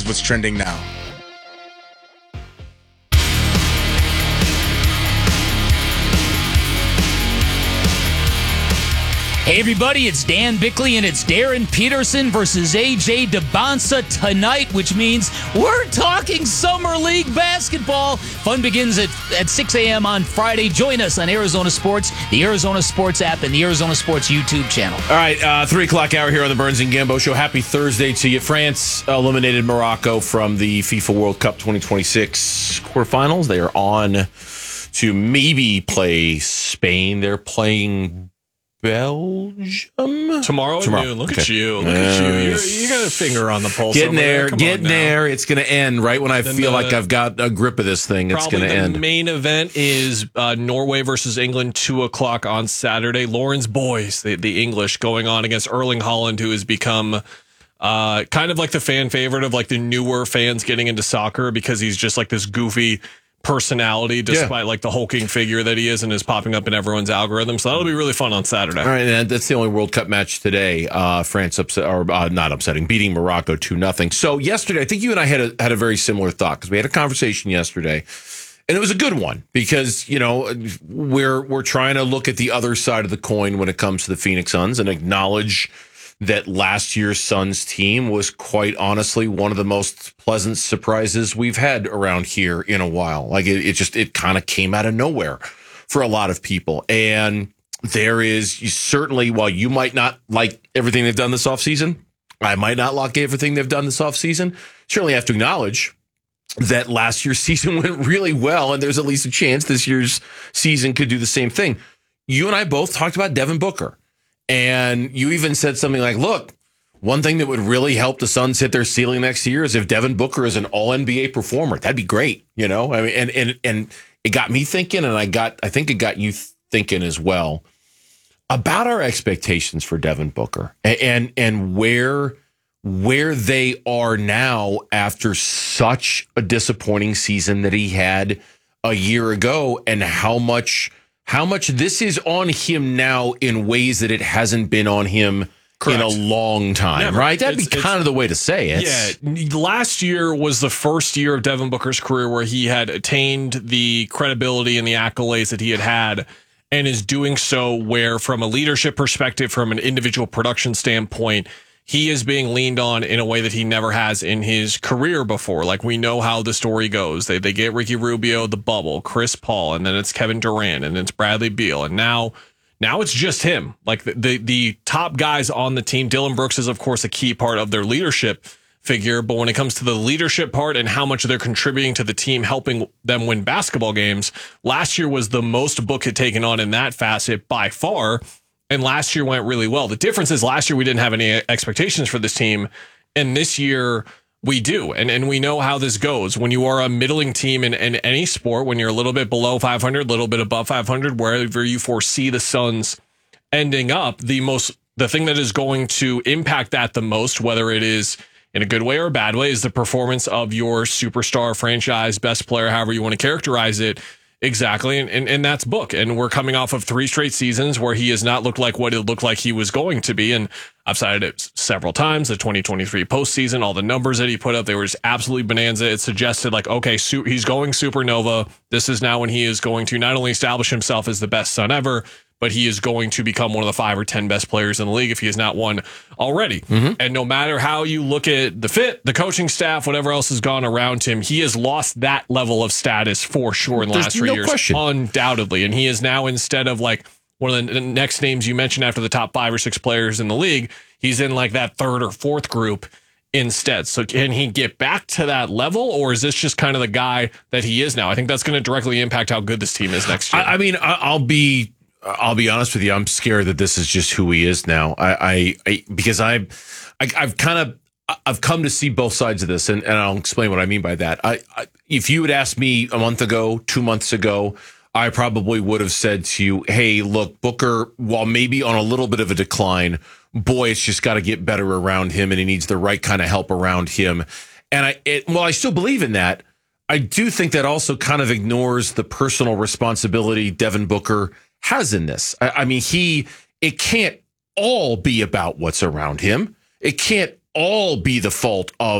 is what's trending now. Hey everybody, it's Dan Bickley and it's Darren Peterson versus AJ DeBonsa tonight, which means we're talking Summer League basketball. Fun begins at 6 a.m. on Friday. Join us on Arizona Sports, the Arizona Sports app, and the Arizona Sports YouTube channel. All right, 3 o'clock hour here on the Burns and Gambo Show. Happy Thursday to you. France eliminated Morocco from the FIFA World Cup 2026 quarterfinals. They are on to maybe play Spain. They're playing Belgium tomorrow. Look at you. You got a finger on the pulse. Getting there. It's going to end right when I feel like I've got a grip of this thing. It's going to end. The main event is Norway versus England, 2 o'clock on Saturday. Lauren's boys, the English, going on against Erling Haaland, who has become kind of like the fan favorite of like the newer fans getting into soccer because he's just like this goofy personality despite like the hulking figure that he is and is popping up in everyone's algorithm. So that'll be really fun on Saturday. All right, and that's the only World Cup match today. France beating Morocco 2-0. So yesterday, I think you and I had a very similar thought because we had a conversation yesterday, and it was a good one because we're trying to look at the other side of the coin when it comes to the Phoenix Suns and acknowledge that last year's Suns team was quite honestly one of the most pleasant surprises we've had around here in a while. Like it kind of came out of nowhere for a lot of people. And there is certainly, while you might not like everything they've done this offseason, I might not like everything they've done this offseason, certainly have to acknowledge that last year's season went really well. And there's at least a chance this year's season could do the same thing. You and I both talked about Devin Booker. And you even said something like, look, one thing that would really help the Suns hit their ceiling next year is if Devin Booker is an all-NBA performer. That'd be great, I mean, and it got me thinking, and I think it got you thinking as well about our expectations for Devin Booker and where they are now after such a disappointing season that he had a year ago, and how much this is on him now in ways that it hasn't been on him in a long time, Never. Right? That'd be kind of the way to say it. Yeah, last year was the first year of Devin Booker's career where he had attained the credibility and the accolades that he had and is doing so where, from a leadership perspective, from an individual production standpoint, he is being leaned on in a way that he never has in his career before. Like, we know how the story goes. They get Ricky Rubio, the bubble, Chris Paul, and then it's Kevin Durant, and it's Bradley Beal. And now it's just him. Like, the top guys on the team, Dillon Brooks is, of course, a key part of their leadership figure. But when it comes to the leadership part and how much they're contributing to the team, helping them win basketball games, last year was the most Book had taken on in that facet by far. And last year went really well. The difference is last year we didn't have any expectations for this team, and this year we do. And we know how this goes. When you are a middling team in any sport, when you're a little bit below 500, a little bit above 500, wherever you foresee the Suns ending up, the thing that is going to impact that the most, whether it is in a good way or a bad way, is the performance of your superstar, franchise, best player, however you want to characterize it. Exactly, and that's Book. And we're coming off of 3 straight seasons where he has not looked like what it looked like he was going to be. And I've cited it several times, the 2023 postseason, all the numbers that he put up, they were just absolutely bonanza. It suggested like, okay, he's going supernova. This is now when he is going to not only establish himself as the best Sun ever, but he is going to become one of the 5 or 10 best players in the league if he has not won already. Mm-hmm. And no matter how you look at the fit, the coaching staff, whatever else has gone around him, he has lost that level of status for sure in the last 3 years. Question. Undoubtedly. And he is now, instead of like one of the next names you mentioned after the top 5 or 6 players in the league, he's in like that 3rd or 4th group instead. So can he get back to that level, or is this just kind of the guy that he is now? I think that's going to directly impact how good this team is next year. I mean, I'll be honest with you. I'm scared that this is just who he is now. Because I've come to see both sides of this, and I'll explain what I mean by that. If you had asked me a month ago, 2 months ago, I probably would have said to you, hey, look, Booker, while maybe on a little bit of a decline, boy, it's just got to get better around him, and he needs the right kind of help around him. And I still believe in that. I do think that also kind of ignores the personal responsibility Devin Booker has in this. I mean, it can't all be about what's around him. It can't all be the fault of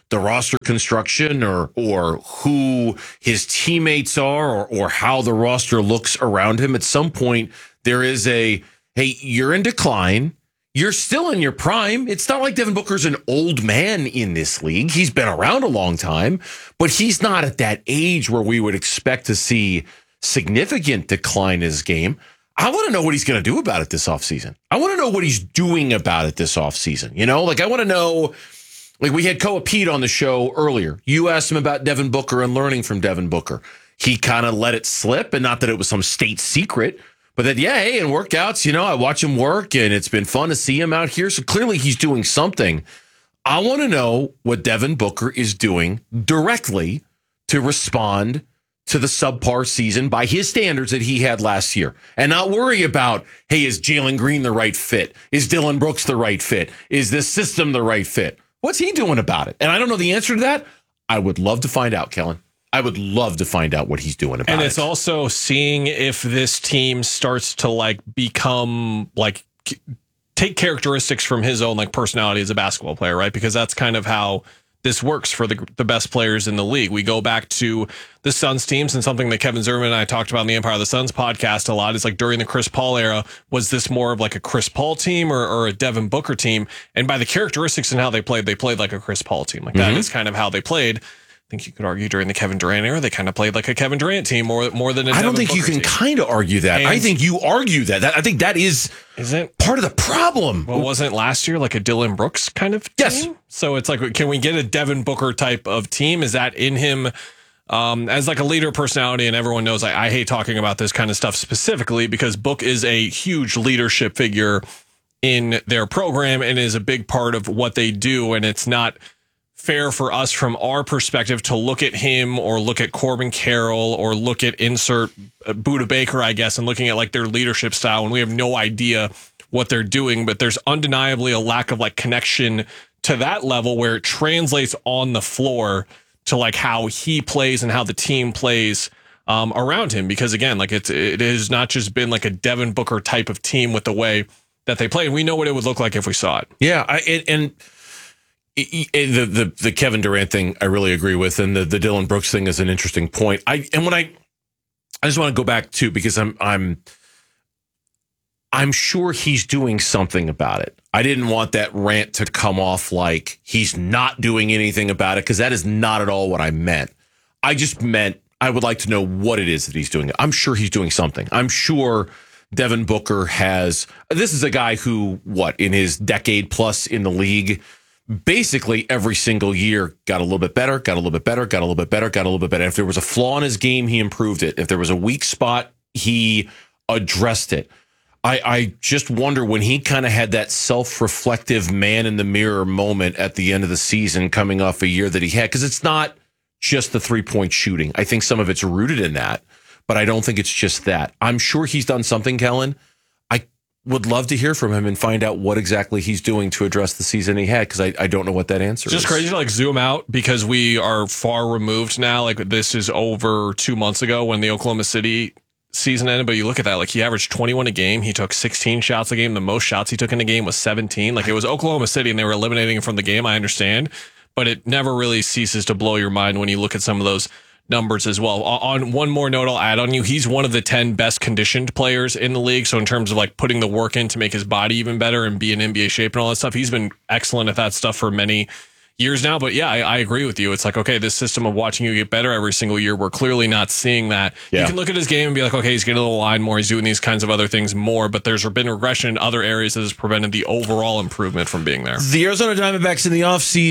the roster construction or who his teammates are or how the roster looks around him. At some point, there is hey, you're in decline. You're still in your prime. It's not like Devin Booker's an old man in this league. He's been around a long time, but he's not at that age where we would expect to see significant decline in his game. I want to know what he's going to do about it this offseason. I want to know what he's doing about it this offseason. You know, like I want to know, like we had Koa Pete on the show earlier. You asked him about Devin Booker and learning from Devin Booker. He kind of let it slip, and not that it was some state secret, but that, yeah, hey, in workouts, you know, I watch him work and it's been fun to see him out here. So clearly he's doing something. I want to know what Devin Booker is doing directly to respond to the subpar season by his standards that he had last year, and not worry about, hey, is Jalen Green the right fit? Is Dylan Brooks the right fit? Is this system the right fit? What's he doing about it? And I don't know the answer to that. I would love to find out, Kellen. I would love to find out what he's doing about it. And it's also seeing if this team starts to like become like take characteristics from his own like personality as a basketball player, right? Because that's kind of how this works for the best players in the league. We go back to the Suns teams, and something that Kevin Zimmerman and I talked about in the Empire of the Suns podcast a lot is like during the Chris Paul era, was this more of like a Chris Paul team or a Devin Booker team? And by the characteristics and how they played like a Chris Paul team. Like that is kind of how they played. I think you could argue during the Kevin Durant era, they kind of played like a Kevin Durant team more than a I don't Devin think Booker you can team. kind of argue that. I think you argue that. I think that is part of the problem. Well, wasn't last year like a Dylan Brooks kind of team? Yes. So it's like, can we get a Devin Booker type of team? Is that in him as like a leader personality? And everyone knows I hate talking about this kind of stuff specifically because Book is a huge leadership figure in their program and is a big part of what they do. And it's not fair for us from our perspective to look at him or look at Corbin Carroll or look at insert Buda Baker, I guess, and looking at like their leadership style, and we have no idea what they're doing. But there's undeniably a lack of like connection to that level where it translates on the floor to like how he plays and how the team plays around him. Because again, like it has not just been like a Devin Booker type of team with the way that they play. And we know what it would look like if we saw it. Yeah, the Kevin Durant thing I really agree with, and the Dylan Brooks thing is an interesting point. I just want to go back to, because I'm sure he's doing something about it. I didn't want that rant to come off like he's not doing anything about it, because that is not at all what I meant. I just meant I would like to know what it is that he's doing. I'm sure he's doing something. I'm sure Devin Booker this is a guy who, in his decade plus in the league, basically every single year got a little bit better, got a little bit better, got a little bit better, got a little bit better. If there was a flaw in his game, he improved it. If there was a weak spot, he addressed it. I just wonder when he kind of had that self-reflective man in the mirror moment at the end of the season coming off a year that he had, because it's not just the three-point shooting. I think some of it's rooted in that, but I don't think it's just that. I'm sure he's done something, Kellen. Would love to hear from him and find out what exactly he's doing to address the season he had, because I don't know what that answer is. It's just crazy to like zoom out, because we are far removed now. Like this is over 2 months ago when the Oklahoma City season ended, but you look at that, like he averaged 21 a game. He took 16 shots a game. The most shots he took in a game was 17. Like it was Oklahoma City and they were eliminating him from the game. I understand, but it never really ceases to blow your mind when you look at some of those numbers as well. On one more note I'll add on you, he's one of the 10 best conditioned players in the league. So in terms of like putting the work in to make his body even better and be in NBA shape and all that stuff, he's been excellent at that stuff for many years now. But yeah, I agree with you. It's like, okay, this system of watching you get better every single year, we're clearly not seeing that. Yeah. You can look at his game and be like, okay, he's getting a little line more, he's doing these kinds of other things more, but there's been regression in other areas that has prevented the overall improvement from being there. The Arizona Diamondbacks in the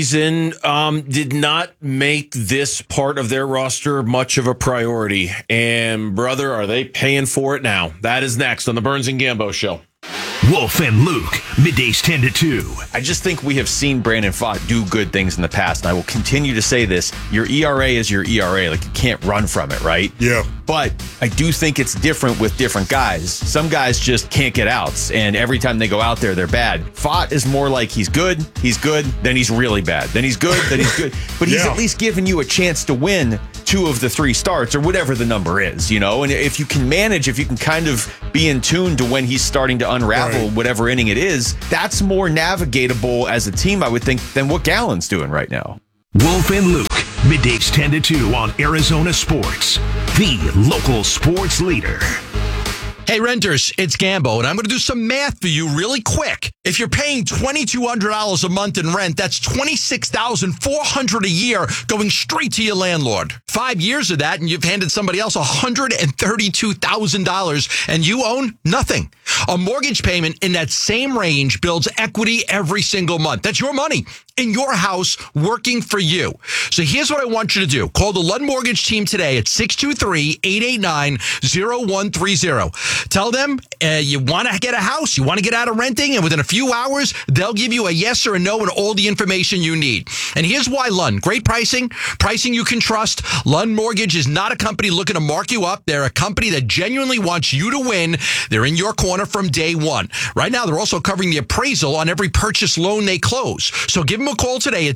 offseason did not make this part of their roster much of a priority. And brother, are they paying for it now? That is next on the Burns and Gambo Show. Wolf and Luke, middays 10 to 2. I just think we have seen Brandon Pfaadt do good things in the past, and I will continue to say this. Your ERA is your ERA. Like, you can't run from it, right? Yeah. But I do think it's different with different guys. Some guys just can't get outs, and every time they go out there, they're bad. Pfaadt is more like he's good, then he's really bad. Then he's good, then he's good. But he's at least giving you a chance to win 2 of the 3 starts, or whatever the number is, you know? And if you can manage, if you can kind of be in tune to when he's starting to unravel whatever inning it is, that's more navigatable as a team, I would think, than what Gallen's doing right now. Wolf and Luke, middays 10 to 2 on Arizona Sports, the local sports leader. Hey, renters, it's Gambo, and I'm going to do some math for you really quick. If you're paying $2,200 a month in rent, that's $26,400 a year going straight to your landlord. 5 years of that, and you've handed somebody else $132,000, and you own nothing. A mortgage payment in that same range builds equity every single month. That's your money in your house working for you. So here's what I want you to do. Call the Lund Mortgage team today at 623-889-0130. Tell them you want to get a house, you want to get out of renting, and within a few hours, they'll give you a yes or a no and all the information you need. And here's why Lund. Great pricing you can trust. Lund Mortgage is not a company looking to mark you up. They're a company that genuinely wants you to win. They're in your corner from day one. Right now, they're also covering the appraisal on every purchase loan they close. So give them a call today at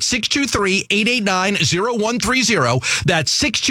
623-889-0130. That's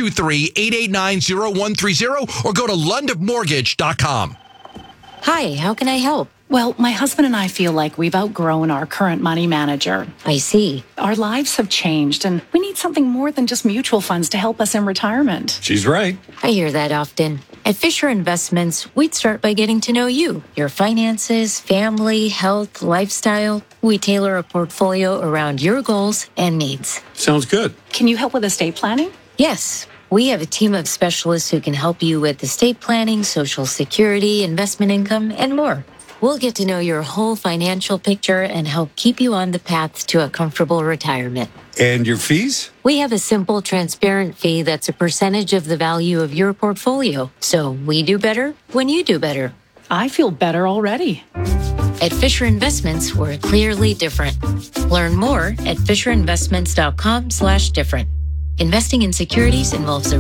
623-889-0130, or go to lundmortgage.com. Hi, how can I help? Well, my husband and I feel like we've outgrown our current money manager. I see. Our lives have changed, and we need something more than just mutual funds to help us in retirement. She's right. I hear that often. At Fisher Investments, we'd start by getting to know you, your finances, family, health, lifestyle. We tailor a portfolio around your goals and needs. Sounds good. Can you help with estate planning? Yes. We have a team of specialists who can help you with estate planning, Social Security, investment income, and more. We'll get to know your whole financial picture and help keep you on the path to a comfortable retirement. And your fees? We have a simple, transparent fee that's a percentage of the value of your portfolio. So we do better when you do better. I feel better already. At Fisher Investments, we're clearly different. Learn more at FisherInvestments.com/different. Investing in securities involves a